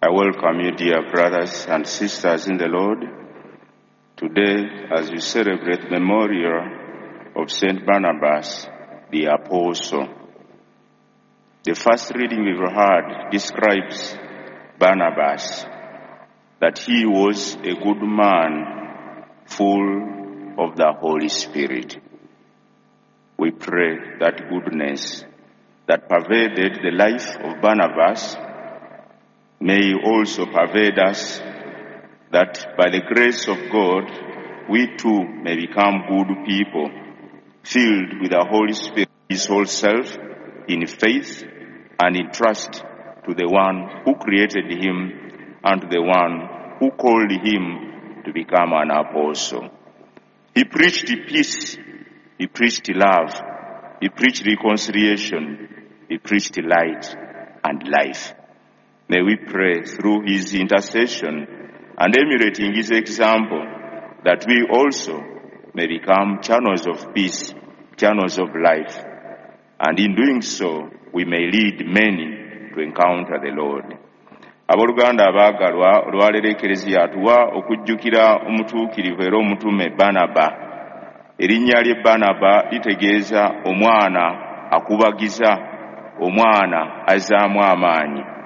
I welcome you, dear brothers and sisters in the Lord, today as we celebrate the memorial of St. Barnabas, the Apostle. The first reading we've heard describes Barnabas, that he was a good man, full of the Holy Spirit. We pray that goodness that pervaded the life of Barnabas may also pervade us, that by the grace of God, we too may become good people, filled with the Holy Spirit, his whole self, in faith and in trust to the one who created him and to the one who called him to become an apostle. He preached peace, he preached love, he preached reconciliation, he preached light and life. May we pray through his intercession and emulating his example that we also may become channels of peace, channels of life, and in doing so we may lead many to encounter the Lord. Abooluganda abaagalwa, olwaleero eklezia atuwa okujjukira omutuukirivu era omutume Barnaba. Erinnya lye Barnaba litegeeza omwana akubagiza, omwana azaamu amaanyi.